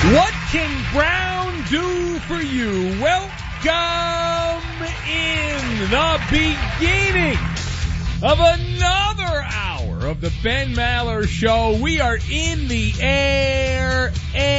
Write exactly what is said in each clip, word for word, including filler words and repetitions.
What can Brown do for you? Welcome in the beginning of another hour of the Ben Maller Show. We are in the air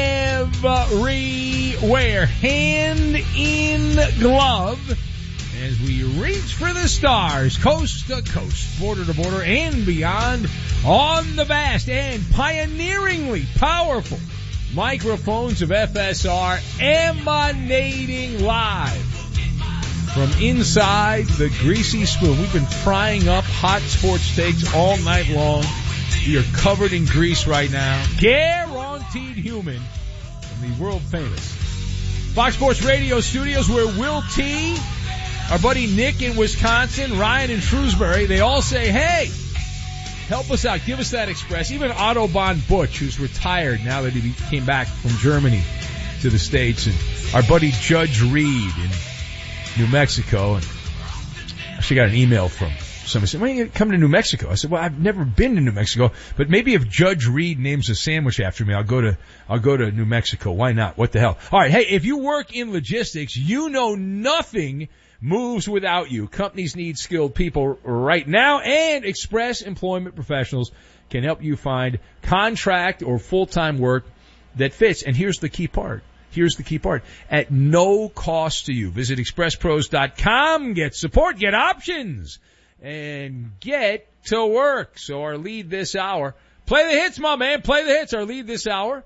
everywhere, hand in glove, as we reach for the stars, coast to coast, border to border, and beyond, on the vast and pioneeringly powerful microphones of F S R, emanating live from inside the Greasy Spoon. We've been frying up hot sports takes all night long. We are covered in grease right now. Guaranteed human from the world famous Fox Sports Radio studios, where Will T, our buddy Nick in Wisconsin, Ryan in Shrewsbury, they all say, hey, help us out. Give us that express. Even Autobahn Butch, who's retired now that he came back from Germany to the States, and our buddy Judge Reed in New Mexico. And I actually got an email from somebody saying, when are you coming to New Mexico? I said, well, I've never been to New Mexico, but maybe if Judge Reed names a sandwich after me, I'll go to, I'll go to New Mexico. Why not? What the hell? All right. Hey, if you work in logistics, you know nothing moves without you. Companies need skilled people right now, and Express Employment Professionals can help you find contract or full-time work that fits. And here's the key part. Here's the key part. At no cost to you. Visit express pros dot com, get support, get options, and get to work. So our lead this hour, play the hits, my man, play the hits. Our lead this hour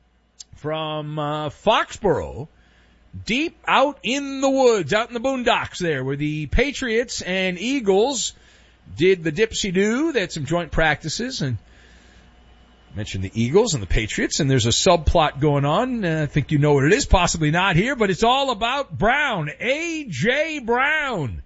from uh, Foxborough, deep out in the woods, out in the boondocks there, where the Patriots and Eagles did the dipsy-do. They had some joint practices, and I mentioned the Eagles and the Patriots, and there's a subplot going on. Uh, I think you know what it is, possibly not here, but it's all about Brown, A J. Brown,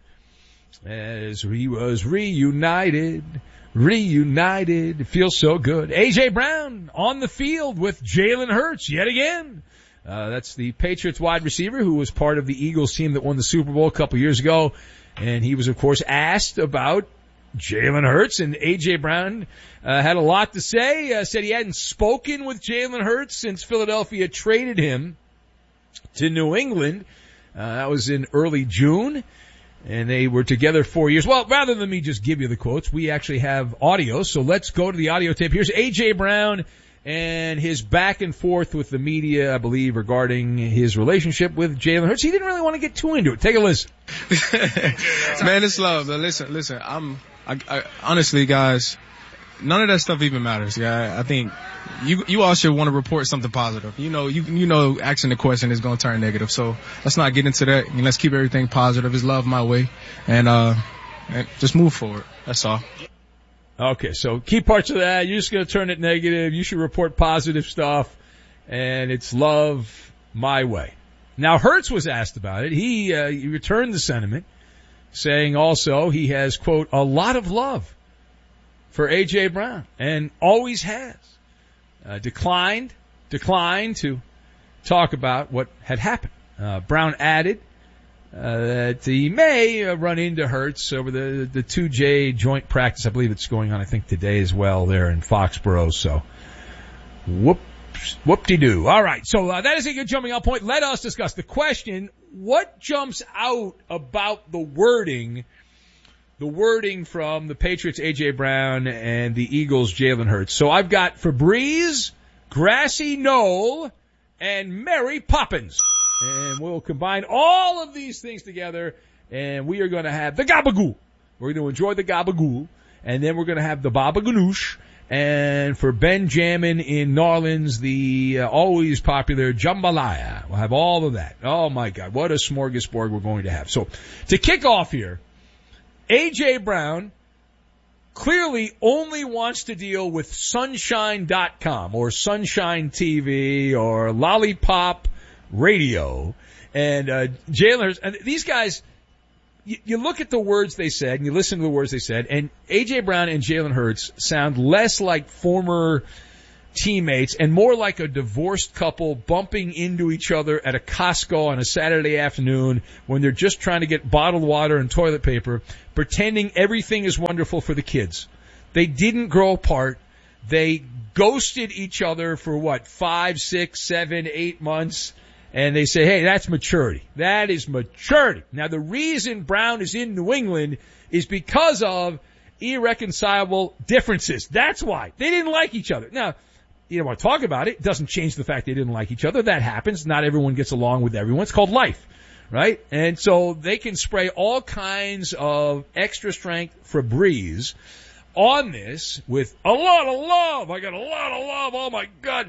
as he was reunited, reunited. It feels so good. A J. Brown on the field with Jalen Hurts yet again. Uh, that's the Patriots wide receiver who was part of the Eagles team that won the Super Bowl a couple years ago. And he was, of course, asked about Jalen Hurts, and A J. Brown uh, had a lot to say, uh, said he hadn't spoken with Jalen Hurts since Philadelphia traded him to New England. Uh, that was in early June, and they were together four years. Well, rather than me just give you the quotes, we actually have audio, so let's go to the audio tape. Here's A J. Brown and his back and forth with the media, I believe, regarding his relationship with Jalen Hurts. He didn't really want to get too into it. Take a listen. Man, it's love. But listen, listen. I'm I, I, honestly, guys, none of that stuff even matters. Yeah, I think you you all should want to report something positive. You know, you you know, asking the question is going to turn negative. So let's not get into that. And let's keep everything positive. It's love my way, and uh, and just move forward. That's all. Okay, so key parts of that, you're just going to turn it negative. You should report positive stuff, and it's love my way. Now, Hurts was asked about it. He, uh, he returned the sentiment, saying also he has, quote, a lot of love for A J. Brown, and always has. Uh, declined, declined to talk about what had happened. Uh, Brown added Uh, that he may uh, run into Hurts over the the two J joint practice. I believe it's going on, I think, today as well there in Foxborough. So, whoops, whoop-de-doo. All right, so uh, that is a good jumping off point. Let us discuss the question, what jumps out about the wording, the wording from the Patriots, A J. Brown, and the Eagles, Jalen Hurts. So I've got Febreze, Grassy Knoll, and Mary Poppins. And we'll combine all of these things together, and we are going to have the gabagool. We're going to enjoy the gabagool, and then we're going to have the baba ganoush. And for Benjamin in Narlands, the uh, always popular jambalaya. We'll have all of that. Oh, my God, what a smorgasbord we're going to have. So to kick off here, A J. Brown clearly only wants to deal with sunshine dot com or Sunshine T V or Lollipop Radio, and uh, Jalen Hurts, and these guys, you, you look at the words they said, and you listen to the words they said, and A J. Brown and Jalen Hurts sound less like former teammates and more like a divorced couple bumping into each other at a Costco on a Saturday afternoon when they're just trying to get bottled water and toilet paper, pretending everything is wonderful for the kids. They didn't grow apart. They ghosted each other for what, five, six, seven, eight months. And they say, hey, that's maturity. That is maturity. Now, the reason Brown is in New England is because of irreconcilable differences. That's why. They didn't like each other. Now, you don't want to talk about it. It doesn't change the fact they didn't like each other. That happens. Not everyone gets along with everyone. It's called life, right? And so they can spray all kinds of extra strength Febreze on this with a lot of love. I got a lot of love. Oh, my God.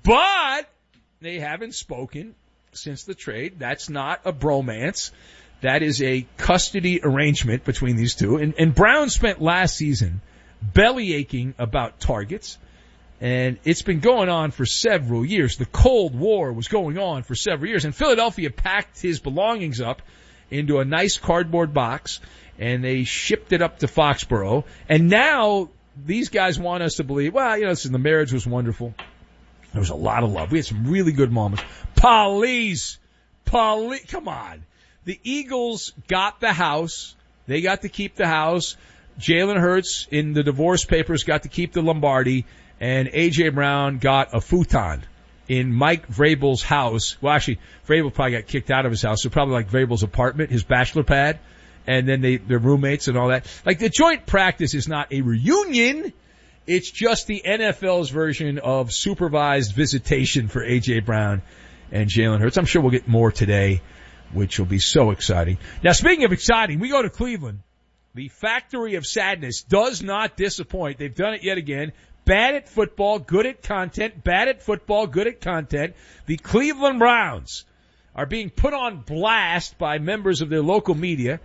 But they haven't spoken since the trade. That's not a bromance. That is a custody arrangement between these two. And, and Brown spent last season belly aching about targets. And it's been going on for several years. The Cold War was going on for several years. And Philadelphia packed his belongings up into a nice cardboard box, and they shipped it up to Foxborough. And now these guys want us to believe, well, you know, listen, the marriage was wonderful. There was a lot of love. We had some really good moments. Police! Police! Come on. The Eagles got the house. They got to keep the house. Jalen Hurts in the divorce papers got to keep the Lombardi. And A J. Brown got a futon in Mike Vrabel's house. Well, actually, Vrabel probably got kicked out of his house. So probably like Vrabel's apartment, his bachelor pad. And then they, their roommates and all that. Like, the joint practice is not a reunion. It's just the N F L's version of supervised visitation for A J. Brown and Jalen Hurts. I'm sure we'll get more today, which will be so exciting. Now, speaking of exciting, we go to Cleveland. The factory of sadness does not disappoint. They've done it yet again. Bad at football, good at content. Bad at football, good at content. The Cleveland Browns are being put on blast by members of their local media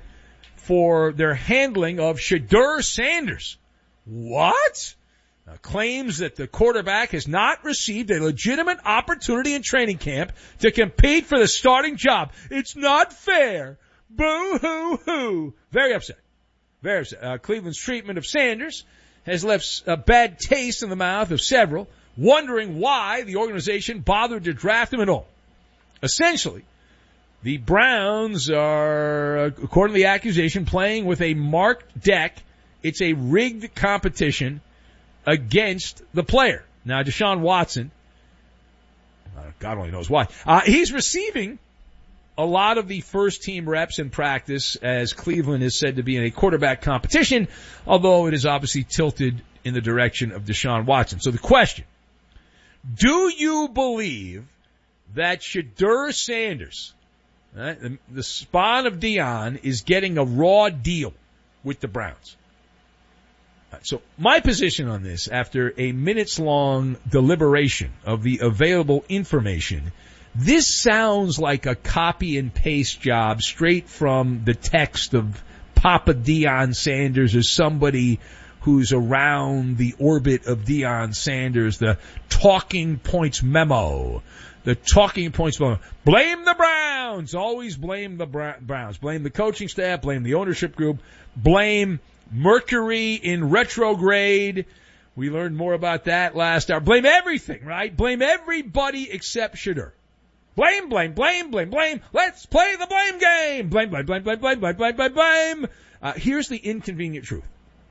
for their handling of Shedeur Sanders. What? Uh, claims that the quarterback has not received a legitimate opportunity in training camp to compete for the starting job. It's not fair. Boo-hoo-hoo. Very upset. Very upset. Uh, Cleveland's treatment of Sanders has left a bad taste in the mouth of several, wondering why the organization bothered to draft him at all. Essentially, the Browns are, according to the accusation, playing with a marked deck. It's a rigged competition against the player. Now, Deshaun Watson, God only knows why, uh, he's receiving a lot of the first-team reps in practice as Cleveland is said to be in a quarterback competition, although it is obviously tilted in the direction of Deshaun Watson. So the question, do you believe that Shedeur Sanders, right, the, the spawn of Dion, is getting a raw deal with the Browns? So my position on this, after a minutes-long deliberation of the available information, this sounds like a copy and paste job straight from the text of Papa Deion Sanders or somebody who's around the orbit of Deion Sanders, the talking points memo. The talking points memo. Blame the Browns. Always blame the Browns. Blame the coaching staff. Blame the ownership group. Blame Mercury in retrograde. We learned more about that last hour. Blame everything, right? Blame everybody except Shedeur. Blame, blame, blame, blame, blame. Let's play the blame game. Blame, blame, blame, blame, blame, blame, blame, blame, blame. Uh, here's the inconvenient truth.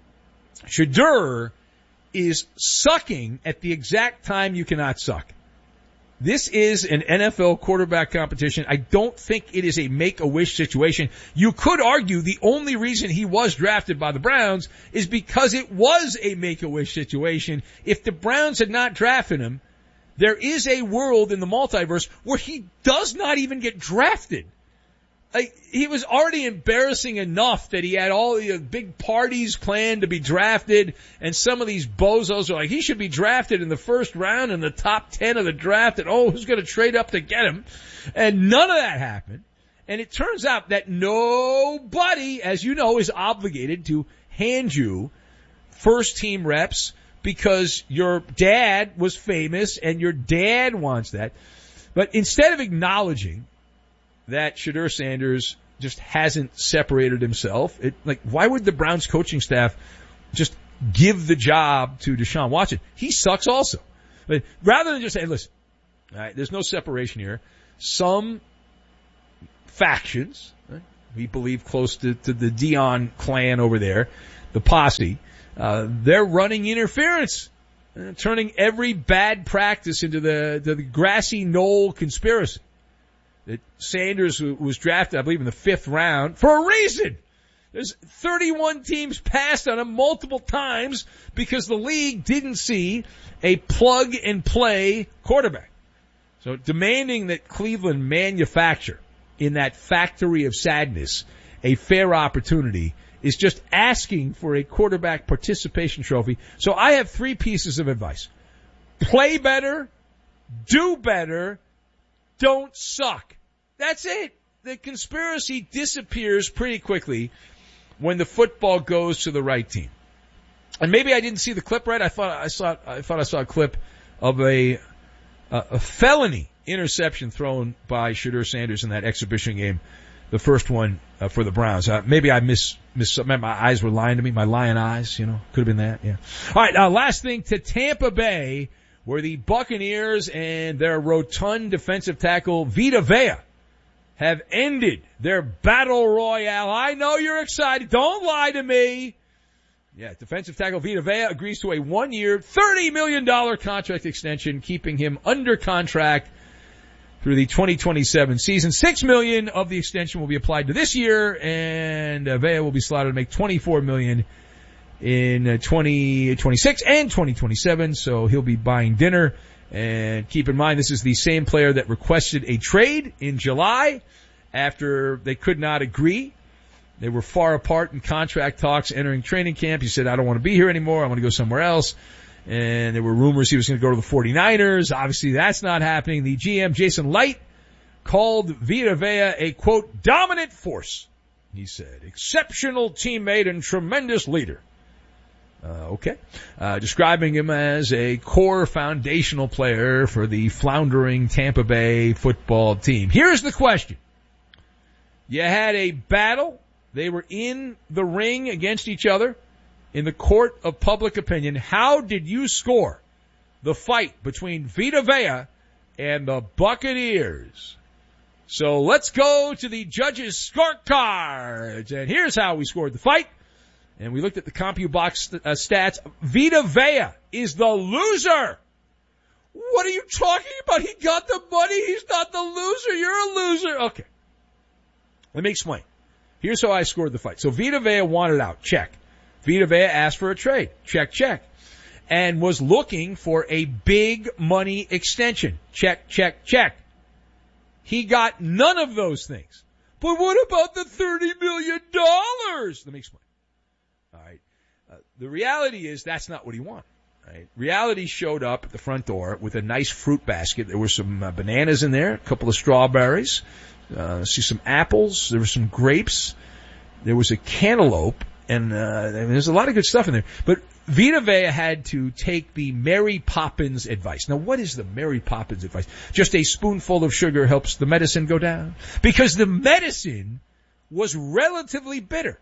Shedeur is sucking at the exact time you cannot suck. This is an N F L quarterback competition. I don't think it is a make-a-wish situation. You could argue the only reason he was drafted by the Browns is because it was a make-a-wish situation. If the Browns had not drafted him, there is a world in the multiverse where he does not even get drafted. Like, he was already embarrassing enough that he had all the big parties planned to be drafted, and some of these bozos are like, he should be drafted in the first round in the top ten of the draft, and oh, who's going to trade up to get him? And none of that happened. And it turns out that nobody, as you know, is obligated to hand you first team reps because your dad was famous and your dad wants that. But instead of acknowledging that Shedeur Sanders just hasn't separated himself, it, like, why would the Browns coaching staff just give the job to Deshaun Watson? He sucks also. But rather than just say, listen, all right, there's no separation here. Some factions, right, we believe close to, to the Dion clan over there, the posse, uh, they're running interference uh, turning every bad practice into the, the, the grassy knoll conspiracy. That Sanders was drafted, I believe, in the fifth round for a reason. There's thirty-one teams passed on him multiple times because the league didn't see a plug-and-play quarterback. So demanding that Cleveland manufacture in that factory of sadness a fair opportunity is just asking for a quarterback participation trophy. So I have three pieces of advice. Play better, do better, don't suck. That's it. The conspiracy disappears pretty quickly when the football goes to the right team. And maybe I didn't see the clip right. I thought I saw I thought I saw a clip of a a, a felony interception thrown by Shedeur Sanders in that exhibition game, the first one uh, for the Browns. Uh, maybe I miss miss my eyes were lying to me, my lion eyes, you know, could have been that. Yeah. All right, uh, last thing to Tampa Bay, where the Buccaneers and their rotund defensive tackle Vita Vea have ended their battle royale. I know you're excited. Don't lie to me. Yeah, defensive tackle Vita Vea agrees to a one-year, thirty million dollars contract extension, keeping him under contract through the twenty twenty-seven season. Six million dollars of the extension will be applied to this year, and uh, Vea will be slotted to make twenty-four million dollars in uh, twenty twenty-six and twenty twenty-seven, so he'll be buying dinner. And keep in mind, this is the same player that requested a trade in July after they could not agree. They were far apart in contract talks entering training camp. He said, I don't want to be here anymore. I want to go somewhere else. And there were rumors he was going to go to the forty-niners. Obviously, that's not happening. The G M, Jason Light, called Vita Vea a, quote, dominant force. He said, exceptional teammate and tremendous leader. Uh, okay. Uh, describing him as a core foundational player for the floundering Tampa Bay football team. Here's the question. You had a battle. They were in the ring against each other in the court of public opinion. How did you score the fight between Vita Vea and the Buccaneers? So let's go to the judges' scorecards. And here's how we scored the fight. And we looked at the CompuBox uh, stats. Vita Vea is the loser. What are you talking about? He got the money. He's not the loser. You're a loser. Okay. Let me explain. Here's how I scored the fight. So Vita Vea wanted out. Check. Vita Vea asked for a trade. Check, check. And was looking for a big money extension. Check, check, check. He got none of those things. But what about the thirty million dollars? Let me explain. All right. Uh, the reality is that's not what he wanted. Right? Reality showed up at the front door with a nice fruit basket. There were some uh, bananas in there, a couple of strawberries, uh, see some apples. There were some grapes. There was a cantaloupe, and uh, there's a lot of good stuff in there. But Vita Vea had to take the Mary Poppins advice. Now, what is the Mary Poppins advice? Just a spoonful of sugar helps the medicine go down? Because the medicine was relatively bitter.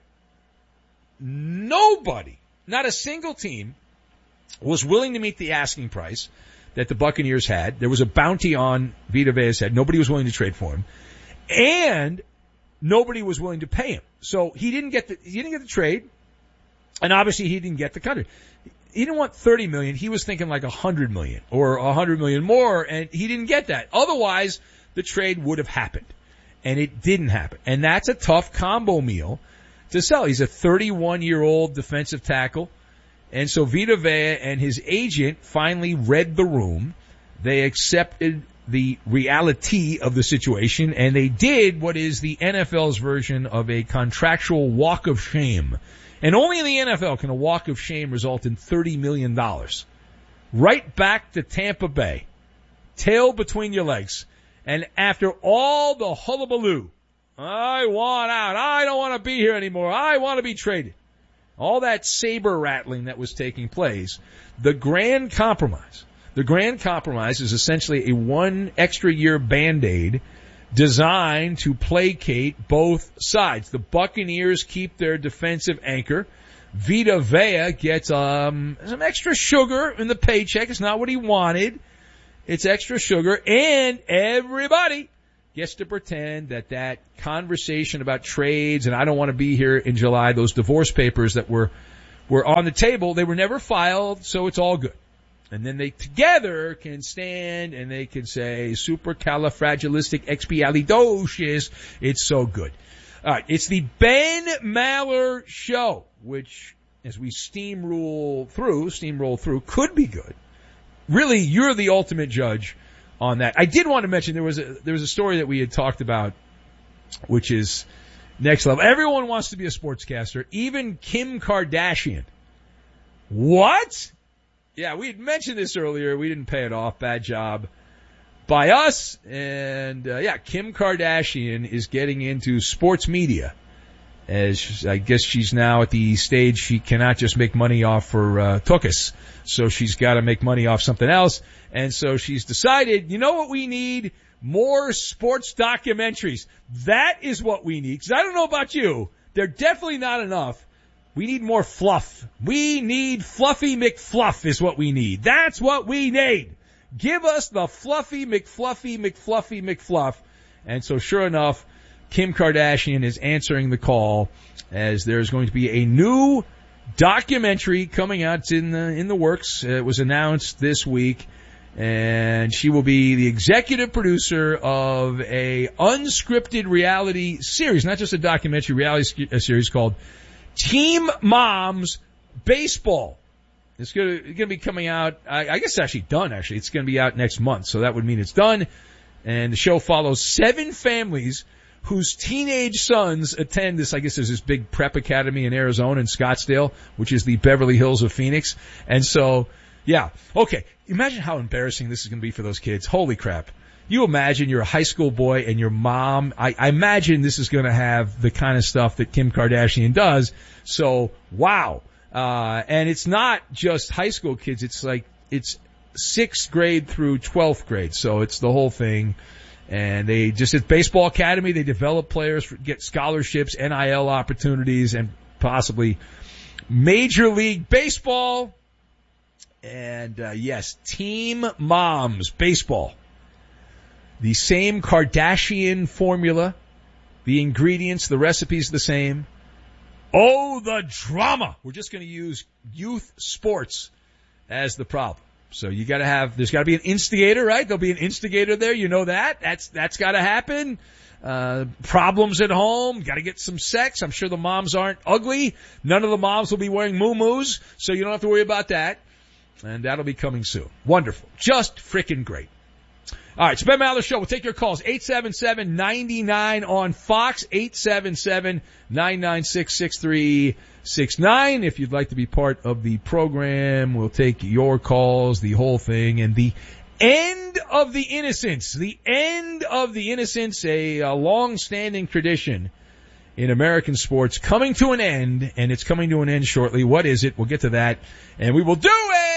Nobody, not a single team, was willing to meet the asking price that the Buccaneers had. There was a bounty on Vita Vea's head. Nobody was willing to trade for him. And nobody was willing to pay him. So he didn't get the, he didn't get the trade. And obviously he didn't get the contract. He didn't want thirty million. He was thinking like one hundred million or one hundred million more, and he didn't get that. Otherwise, the trade would have happened. And it didn't happen. And that's a tough combo meal to sell. He's a thirty-one-year-old defensive tackle. And so Vita Vea and his agent finally read the room. They accepted the reality of the situation, and they did what is the N F L's version of a contractual walk of shame. And only in the N F L can a walk of shame result in thirty million dollars. Right back to Tampa Bay. Tail between your legs. And after all the hullabaloo, I want out. I don't want to be here anymore. I want to be traded. All that saber rattling that was taking place, the grand compromise. The grand compromise is essentially a one extra year Band-Aid designed to placate both sides. The Buccaneers keep their defensive anchor. Vita Vea gets um some extra sugar in the paycheck. It's not what he wanted. It's extra sugar, and everybody gets to pretend that that conversation about trades and I don't want to be here in July, those divorce papers that were were on the table, they were never filed, so it's all good. And then they together can stand and they can say, supercalifragilisticexpialidocious, it's so good. All right, it's the Ben Maller Show, which, as we steamroll through, steamroll through, could be good. Really, you're the ultimate judge on that. I did want to mention there was a, there was a story that we had talked about, which is next level. Everyone wants to be a sportscaster, even Kim Kardashian. What? Yeah, we had mentioned this earlier. We didn't pay it off. Bad job by us. And, uh, yeah, Kim Kardashian is getting into sports media. As I guess she's now at the stage she cannot just make money off her uh, tuchus. So she's got to make money off something else. And so she's decided, you know what we need? More sports documentaries. That is what we need. Because I don't know about you. They're definitely not enough. We need more fluff. We need Fluffy McFluff is what we need. That's what we need. Give us the Fluffy McFluffy McFluffy McFluff. And so sure enough, Kim Kardashian is answering the call as there's going to be a new documentary coming out. It's in the, in the works. It was announced this week. And she will be the executive producer of a unscripted reality series, not just a documentary reality series called Team Moms Baseball. It's going to be coming out, I, I guess it's actually done, actually. It's going to be out next month, so that would mean it's done. And the show follows seven families whose teenage sons attend this, I guess there's this big prep academy in Arizona in Scottsdale, which is the Beverly Hills of Phoenix. And so, yeah, okay. Imagine how embarrassing this is going to be for those kids. Holy crap. You imagine you're a high school boy and your mom, I, I imagine this is going to have the kind of stuff that Kim Kardashian does. So, wow. Uh, and it's not just high school kids. It's like, it's sixth grade through twelfth grade. So it's the whole thing. And they just, at Baseball Academy, they develop players, for, get scholarships, N I L opportunities, and possibly Major League Baseball. And, uh, yes, Team Moms Baseball. The same Kardashian formula, the ingredients, the recipes the same. Oh, the drama. We're just going to use youth sports as the problem. So you got to have, there's got to be an instigator, right? There'll be an instigator there. You know that. That's, that's got to happen. Uh, problems at home. Got to get some sex. I'm sure the moms aren't ugly. None of the moms will be wearing moo-moos, so you don't have to worry about that. And that'll be coming soon. Wonderful. Just frickin' great. All right, it's Ben Maller Show. We'll take your calls. eight seven seven, nine nine on Fox, eight seven seven, nine nine six, six three six nine. If you'd like to be part of the program, we'll take your calls, the whole thing, and the end of the innocence. The end of the innocence, a, a long-standing tradition in American sports, coming to an end, and it's coming to an end shortly. What is it? We'll get to that, and we will do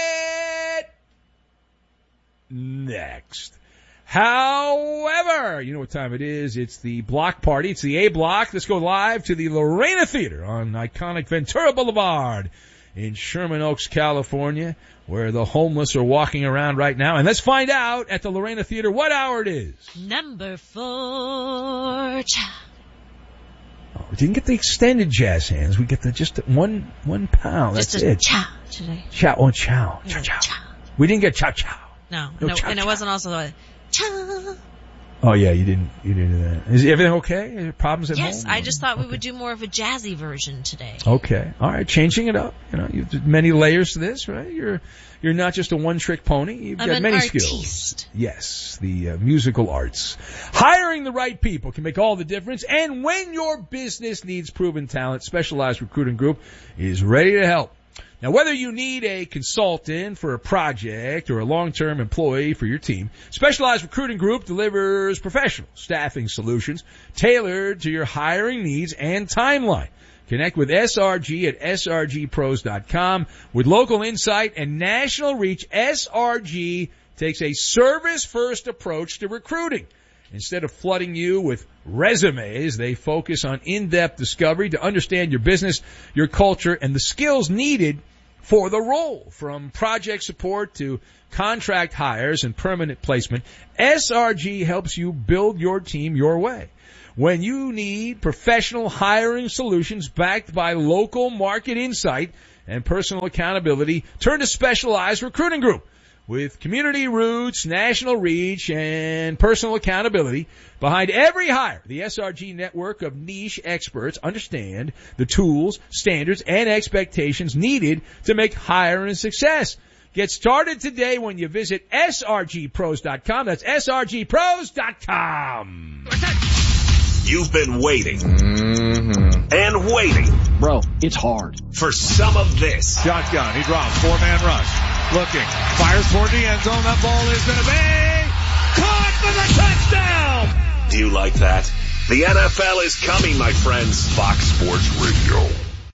it next. However, you know what time it is. It's the block party. It's the A block. Let's go live to the Lorena Theater on iconic Ventura Boulevard in Sherman Oaks, California, where the homeless are walking around right now. And let's find out at the Lorena Theater what hour it is. Number four. Cha. Oh, we didn't get the extended jazz hands. We get the just one one pound. Just That's a it. chow today. Chow. Oh, chow. Chow, Yeah, chow. chow. We didn't get chow chow. No, No, no, chow, and chow. it wasn't also the chow. Oh yeah, you didn't. You didn't do that. Is everything okay? Any problems at Yes, home? I just thought we Okay. would do more of a jazzy version today. Okay. All right. Changing it up. You know, you've many layers to this, right? You're, you're not just a one-trick pony. You've I'm got an many artiste. skills. Yes. The uh, musical arts. Hiring the right people can make all the difference. And when your business needs proven talent, Specialized Recruiting Group is ready to help. Now, whether you need a consultant for a project or a long-term employee for your team, Specialized Recruiting Group delivers professional staffing solutions tailored to your hiring needs and timeline. Connect with S R G at S R G pros dot com. With local insight and national reach, S R G takes a service-first approach to recruiting. Instead of flooding you with resumes, they focus on in-depth discovery to understand your business, your culture, and the skills needed for the role. From project support to contract hires and permanent placement, S R G helps you build your team your way. When you need professional hiring solutions backed by local market insight and personal accountability, turn to Specialized Recruiting Group. With community roots, national reach, and personal accountability behind every hire, the S R G network of niche experts understand the tools, standards, and expectations needed to make hiring a success. Get started today when you visit S R G pros dot com. That's S R G pros dot com. You've been waiting mm-hmm. and waiting. Bro, it's hard. For some of this. Shotgun. He drops. Four-man rush. Looking. Fires toward the end zone. That ball is going to be caught for the touchdown. Do you like that? The N F L is coming, my friends. Fox Sports Radio.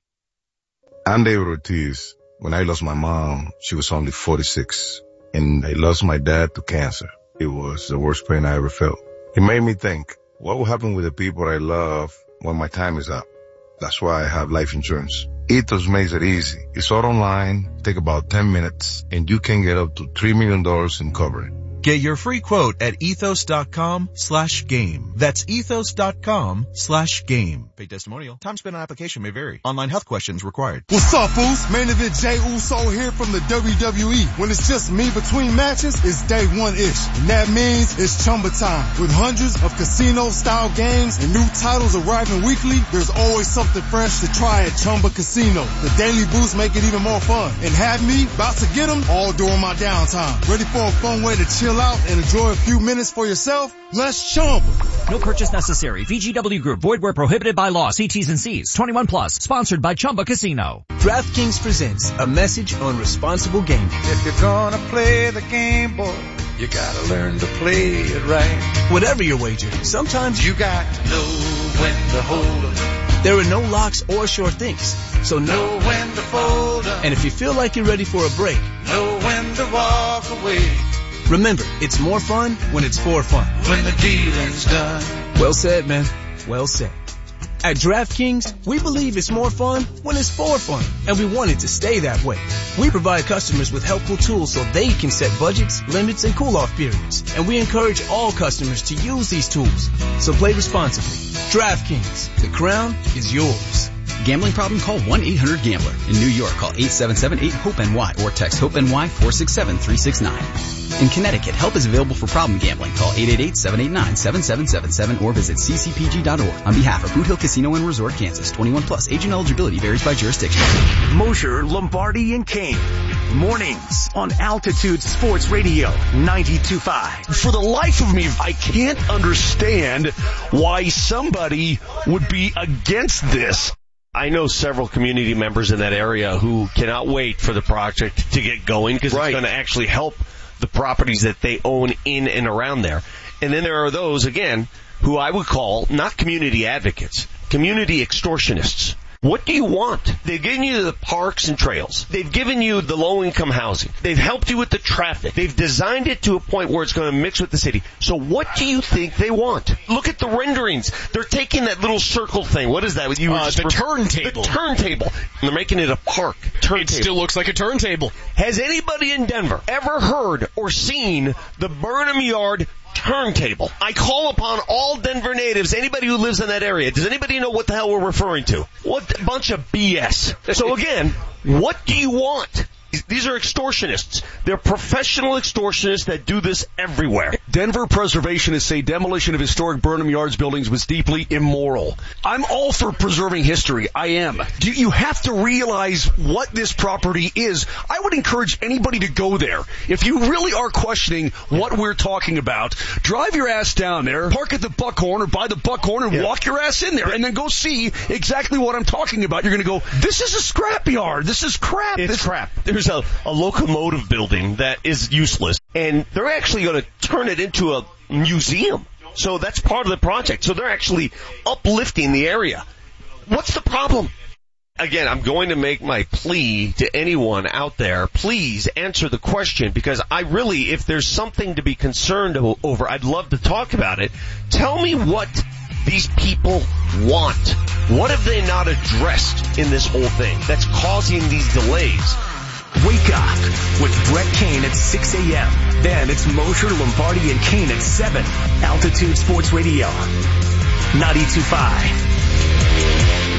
I'm David Ortiz. When I lost my mom, she was only forty-six. And I lost my dad to cancer. It was the worst pain I ever felt. It made me think, what will happen with the people I love when my time is up? That's why I have life insurance. Ethos makes it easy. It's all online, take about ten minutes, and you can get up to three million dollars in coverage. Get your free quote at ethos.com slash game. That's ethos.com slash game. Paid testimonial. Time spent on application may vary. Online health questions required. What's up, Foos? Main Event Jey Uso here from the W W E. When it's just me between matches, it's day one-ish. And that means it's Chumba time. With hundreds of casino-style games and new titles arriving weekly, there's always something fresh to try at Chumba Casino. The daily boosts make it even more fun. And have me about to get them all during my downtime. Ready for a fun way to chill out and enjoy a few minutes for yourself? Let's Chumba. No purchase necessary. V G W Group. Void where prohibited by law. See T's and C's. twenty-one plus. Sponsored by Chumba Casino. DraftKings presents a message on responsible gaming. If you're gonna play the game, boy, you gotta learn to play it right. Whatever your wager, sometimes you got to know when to hold up. There are no locks or sure things, so know when to fold up. And if you feel like you're ready for a break, know when to walk away. Remember, it's more fun when it's for fun. When the dealing's done. Well said, man. Well said. At DraftKings, we believe it's more fun when it's for fun, and we want it to stay that way. We provide customers with helpful tools so they can set budgets, limits, and cool-off periods, and we encourage all customers to use these tools. So play responsibly. DraftKings, the crown is yours. Gambling problem? Call one eight hundred gambler. In New York, call eight seven seven eight hope N Y or text HOPE-NY four six seven three six nine. In Connecticut, help is available for problem gambling. Call eight eight eight seven eight nine seven seven seven seven or visit c c p g dot org. On behalf of Boot Hill Casino and Resort, Kansas, twenty-one plus. Age and eligibility varies by jurisdiction. Mosher, Lombardi, and Kane. Mornings on Altitude Sports Radio ninety-two point five. For the life of me, I can't understand why somebody would be against this. I know several community members in that area who cannot wait for the project to get going because right. It's going to actually help the properties that they own in and around there. And then there are those, again, who I would call not community advocates, community extortionists. What do you want? They've given you the parks and trails. They've given you the low-income housing. They've helped you with the traffic. They've designed it to a point where it's going to mix with the city. So what do you think they want? Look at the renderings. They're taking that little circle thing. What is that? You uh, the turntable. The turntable. And they're making it a park. Turntable. It still looks like a turntable. Has anybody in Denver ever heard or seen the Burnham Yard turntable? I call upon all Denver natives, anybody who lives in that area. Does anybody know what the hell we're referring to? What a bunch of B S. So again, what do you want? These are extortionists. They're professional extortionists that do this everywhere. Denver preservationists say demolition of historic Burnham Yards buildings was deeply immoral. I'm all for preserving history. I am. You, you have to realize what this property is. I would encourage anybody to go there. If you really are questioning what we're talking about, drive your ass down there, park at the Buckhorn or by the Buckhorn and yeah. walk your ass in there and then go see exactly what I'm talking about. You're going to go, this is a scrapyard. This is crap. It's this crap. There's A, a locomotive building that is useless, and they're actually going to turn it into a museum. So that's part of the project. So they're actually uplifting the area. What's the problem? Again, I'm going to make my plea to anyone out there. Please answer the question, because I really, if there's something to be concerned over, I'd love to talk about it. Tell me what these people want. What have they not addressed in this whole thing that's causing these delays? Wake up with Brett Kane at six a.m. Then it's Mosher, Lombardi, and Kane at seven. Altitude Sports Radio ninety-two point five.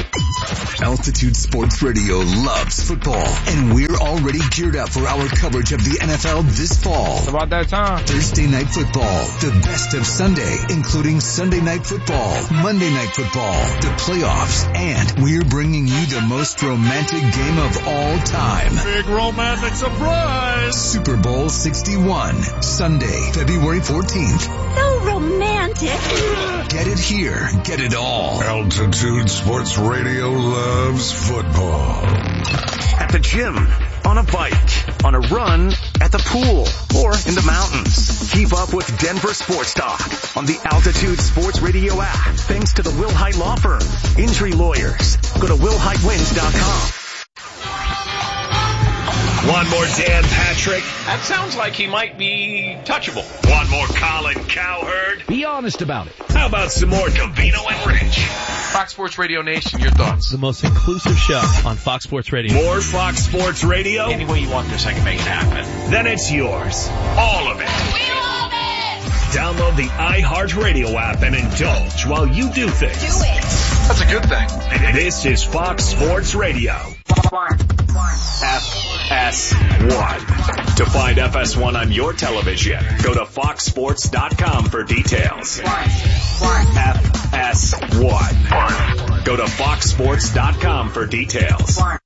Altitude Sports Radio loves football, and we're already geared up for our coverage of the N F L this fall. It's about that time. Thursday Night Football, the best of Sunday, including Sunday Night Football, Monday Night Football, the playoffs, and we're bringing you the most romantic game of all time. Big romantic surprise! Super Bowl sixty-one, Sunday, February fourteenth. So romantic. Get it here. Get it all. Altitude Sports Radio loves football. At the gym, on a bike, on a run, at the pool, or in the mountains. Keep up with Denver Sports Talk on the Altitude Sports Radio app, thanks to the Will Height Law Firm. Injury lawyers. Go to will height wins dot com. One more Dan Patrick. That sounds like he might be touchable. One more Colin Cowherd. Be honest about it. How about some more Covino and Rich? Fox Sports Radio Nation, your thoughts? The most inclusive show on Fox Sports Radio. More Fox Sports Radio? Any way you want this, I can make it happen. Then it's yours. All of it. We love it! Download the iHeartRadio app and indulge while you do things. Do it! That's a good thing. This is Fox Sports Radio. F S one. To find F S one on your television, go to fox sports dot com for details. F S one. Go to fox sports dot com for details.